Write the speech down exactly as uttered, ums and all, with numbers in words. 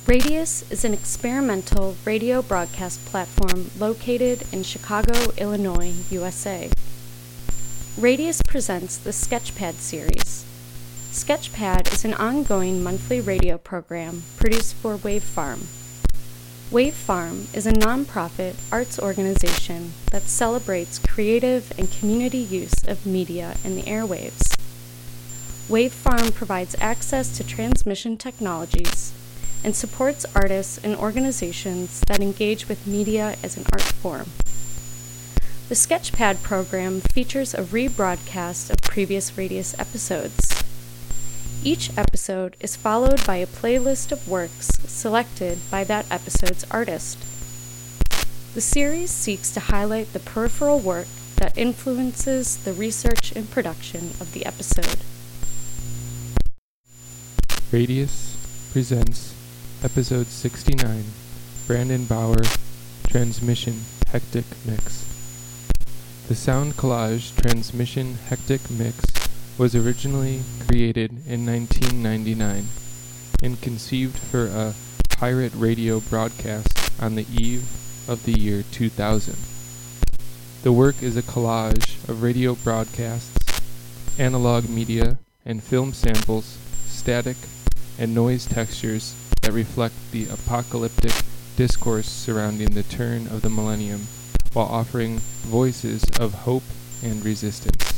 Radius is an experimental radio broadcast platform located in Chicago, Illinois, U S A. Radius presents the Sketchpad series. Sketchpad is an ongoing monthly radio program produced for Wave Farm. Wave Farm is a nonprofit arts organization that celebrates creative and community use of media in the airwaves. Wave Farm provides access to transmission technologies and supports artists and organizations that engage with media as an art form. The Sketchpad program features a rebroadcast of previous Radius episodes. Each episode is followed by a playlist of works selected by that episode's artist. The series seeks to highlight the peripheral work that influences the research and production of the episode. Radius presents Episode sixty-nine, Brandon Bauer, Transmission Hectic Mix. The sound collage Transmission Hectic Mix was originally created in nineteen ninety-nine and conceived for a pirate radio broadcast on the eve of the year two thousand. The work is a collage of radio broadcasts, analog media, and film samples, static, and noise textures that reflect the apocalyptic discourse surrounding the turn of the millennium, while offering voices of hope and resistance.